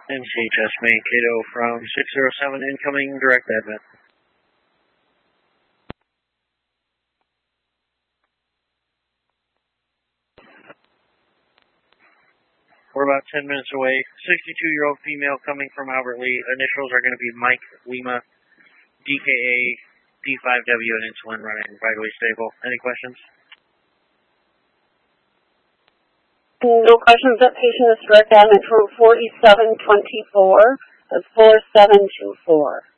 NCHS Mankato from 607 incoming direct admit. We're about 10 minutes away. 62-year-old female coming from Albert Lee. Initials are going to be Mike Lima, DKA, D5W, and insulin running vitally stable. Any questions? No questions. That patient is direct admit from 4724. That's 4724.